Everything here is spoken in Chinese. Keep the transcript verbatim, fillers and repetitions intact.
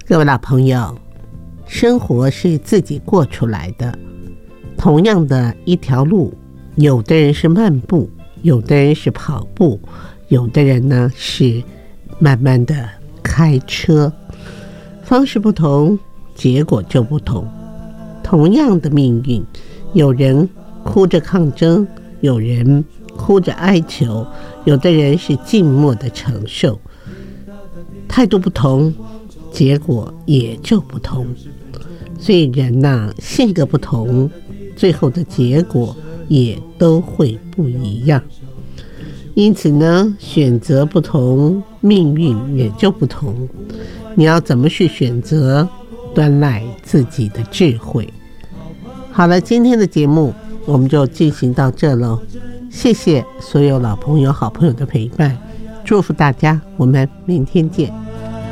各位老朋友，生活是自己过出来的，同样的一条路，有的人是漫步，有的人是跑步，有的人呢是慢慢的开车，方式不同，结果就不同。同样的命运，有人哭着抗争，有人哭着哀求，有的人是静默的承受。态度不同，结果也就不同。所以人呐、啊，性格不同，最后的结果也都会不一样。因此呢，选择不同，命运也就不同。你要怎么去选择，端赖自己的智慧。好了，今天的节目我们就进行到这喽。谢谢所有老朋友、好朋友的陪伴，祝福大家，我们明天见。